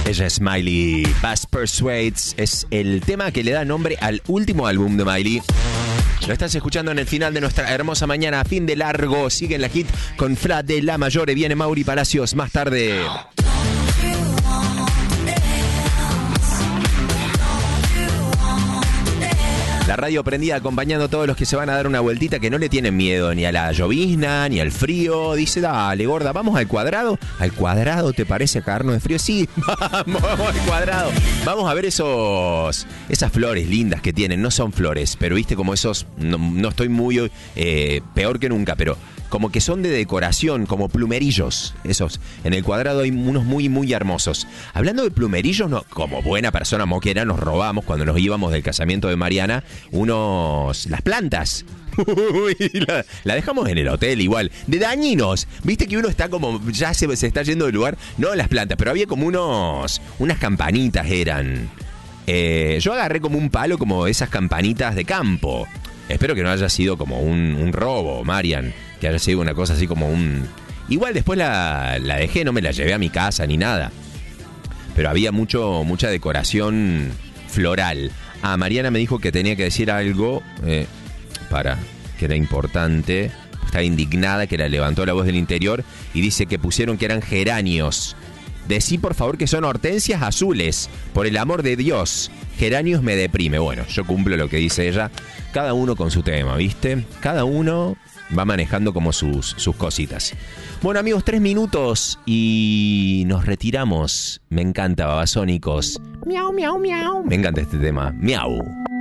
Ella es Miley. Bass Persuades es el tema que le da nombre al último álbum de Miley. Lo estás escuchando en el final de nuestra hermosa mañana. Fin de largo. Sigue en la hit con Fla de La Mayore. Viene Mauri Palacios más tarde. La radio prendida acompañando a todos los que se van a dar una vueltita, que no le tienen miedo ni a la llovizna, ni al frío. Dice, dale, gorda, ¿vamos al cuadrado? ¿Al cuadrado te parece cagarnos de frío? Sí, vamos al cuadrado. Vamos a ver esas flores lindas que tienen. No son flores, pero viste como esos, no estoy muy peor que nunca, pero como que son de decoración, como plumerillos. Esos, en el cuadrado hay unos muy, muy hermosos. Hablando de plumerillos, no, como buena persona moquera nos robamos cuando nos íbamos del casamiento de Mariana las plantas. La dejamos en el hotel igual, de dañinos. Viste que uno está como, ya se está yendo del lugar. No las plantas, pero había como unas campanitas eran. Yo agarré como un palo, como esas campanitas de campo. Espero que no haya sido como un robo, Marian. Que haya sido una cosa así como un... Igual después la dejé, no me la llevé a mi casa ni nada. Pero había mucha decoración floral. Mariana me dijo que tenía que decir algo que era importante. Estaba indignada, que la levantó la voz del interior y dice que pusieron que eran geranios. Decí por favor que son hortensias azules, por el amor de Dios. Geranios me deprime. Bueno, yo cumplo lo que dice ella. Cada uno con su tema, ¿viste? Cada uno va manejando como sus cositas. Bueno, amigos, 3 minutos y nos retiramos. Me encanta, Babasónicos. Miau, miau, miau. Me encanta este tema. Miau.